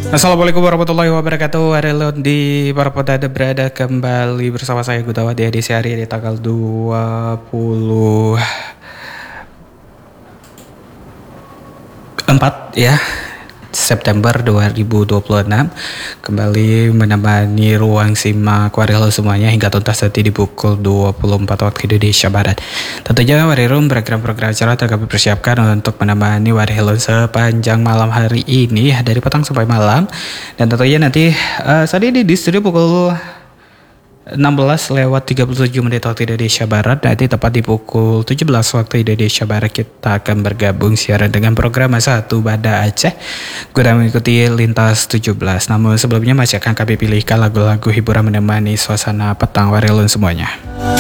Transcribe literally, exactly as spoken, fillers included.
Assalamualaikum warahmatullahi wabarakatuh. Hari lo di Parpota ada berada kembali bersama saya Gutawa di edisi hari ini tanggal dua puluh empat ya September dua ribu dua puluh enam. Kembali menemani ruang simak Warilo semuanya hingga tuntas nanti di pukul dua puluh empat waktu Indonesia Barat. Tentunya Warilo program-program acara telah kami persiapkan untuk menemani Warilo sepanjang malam hari ini dari petang sampai malam. Dan tentunya nanti uh, saat ini di studio pukul enam belas lewat tiga puluh tujuh menit waktu Indonesia Barat. Nanti tepat di pukul tujuh belas waktu Indonesia Barat kita akan bergabung siaran dengan program Satu Banda Aceh guna mengikuti Lintas tujuh belas. Namun sebelumnya masih akan kami pilihkan lagu-lagu hiburan menemani suasana petang Warilun semuanya.